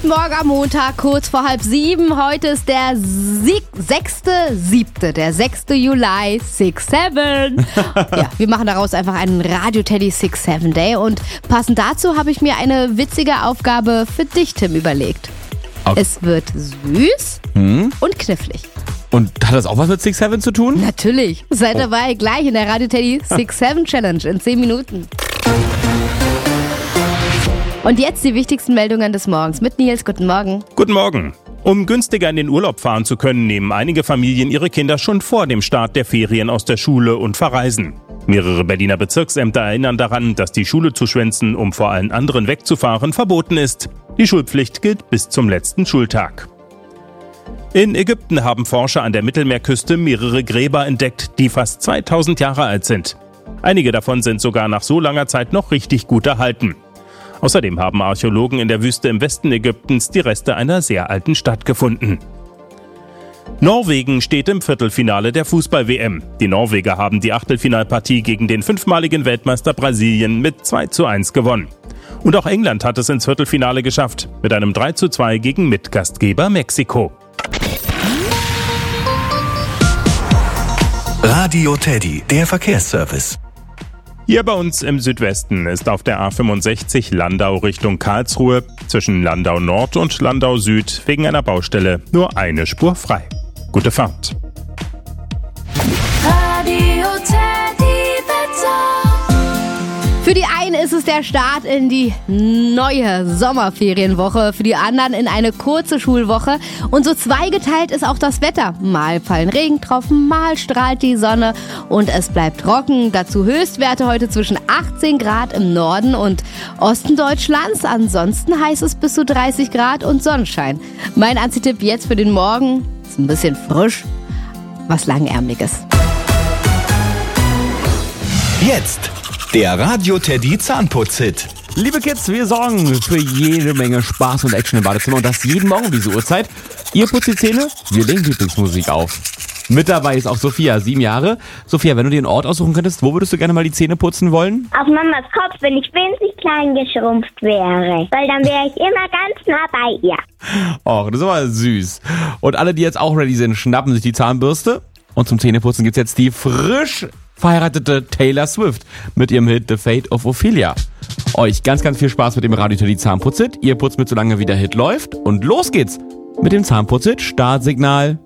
Guten Morgen am Montag, kurz vor 6:30. Heute ist der 6.7., der 6. Juli, 6-7. Ja, wir machen daraus einfach einen Radio-Teddy 6-7 Day und passend dazu habe ich mir eine witzige Aufgabe für dich, Tim, überlegt. Okay. Es wird süß und knifflig. Und hat das auch was mit 6-7 zu tun? Natürlich. Seid dabei, gleich in der Radio-Teddy 6-7 Challenge in 10 Minuten. Und jetzt die wichtigsten Meldungen des Morgens mit Nils. Guten Morgen. Guten Morgen. Um günstiger in den Urlaub fahren zu können, nehmen einige Familien ihre Kinder schon vor dem Start der Ferien aus der Schule und verreisen. Mehrere Berliner Bezirksämter erinnern daran, dass die Schule zu schwänzen, um vor allen anderen wegzufahren, verboten ist. Die Schulpflicht gilt bis zum letzten Schultag. In Ägypten haben Forscher an der Mittelmeerküste mehrere Gräber entdeckt, die fast 2000 Jahre alt sind. Einige davon sind sogar nach so langer Zeit noch richtig gut erhalten. Außerdem haben Archäologen in der Wüste im Westen Ägyptens die Reste einer sehr alten Stadt gefunden. Norwegen steht im Viertelfinale der Fußball-WM. Die Norweger haben die Achtelfinalpartie gegen den 5-maligen Weltmeister Brasilien mit 2:1 gewonnen. Und auch England hat es ins Viertelfinale geschafft, mit einem 3:2 gegen Mitgastgeber Mexiko. Radio Teddy, der Verkehrsservice. Hier bei uns im Südwesten ist auf der A65 Landau Richtung Karlsruhe zwischen Landau Nord und Landau Süd wegen einer Baustelle nur eine Spur frei. Gute Fahrt. Radio Teddy Wetter. Für die einen ist es der Start in die neue Sommerferienwoche, für die anderen in eine kurze Schulwoche. Und so zweigeteilt ist auch das Wetter. Mal fallen Regentropfen, mal strahlt die Sonne und es bleibt trocken. Dazu Höchstwerte heute zwischen 18 Grad im Norden und Osten Deutschlands. Ansonsten heißt es bis zu 30 Grad und Sonnenschein. Mein Anzitipp jetzt für den Morgen ist ein bisschen frisch, was Langärmliches. Jetzt der Radio Teddy Zahnputz-Hit. Liebe Kids, wir sorgen für jede Menge Spaß und Action im Badezimmer und das jeden Morgen um diese Uhrzeit. Ihr putzt die Zähne, wir legen Lieblingsmusik auf. Mit dabei ist auch Sophia, 7 Jahre. Sophia, wenn du dir einen Ort aussuchen könntest, wo würdest du gerne mal die Zähne putzen wollen? Auf Mamas Kopf, wenn ich winzig klein geschrumpft wäre. Weil dann wäre ich immer ganz nah bei ihr. Och, das ist aber süß. Und alle, die jetzt auch ready sind, schnappen sich die Zahnbürste. Und zum Zähneputzen gibt's jetzt die frisch verheiratete Taylor Swift mit ihrem Hit The Fate of Ophelia. Euch ganz, ganz viel Spaß mit dem Radio Teddy Zahnputz-Hit. Ihr putzt mit, solange wie der Hit läuft. Und los geht's mit dem Zahnputz-Hit Startsignal.